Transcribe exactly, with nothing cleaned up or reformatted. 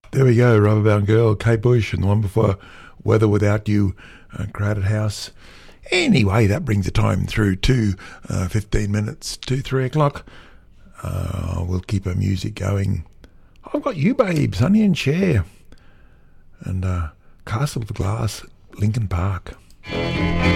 There we go, Rubberbound Girl, Kate Bush, and the one before, Weather Without You, uh, Crowded House. Anyway, that brings the time through to uh, fifteen minutes to three o'clock. Uh, we'll keep our music going. I've got you, babe, Sonny and Cher, and uh, Castle of Glass, Linkin Park.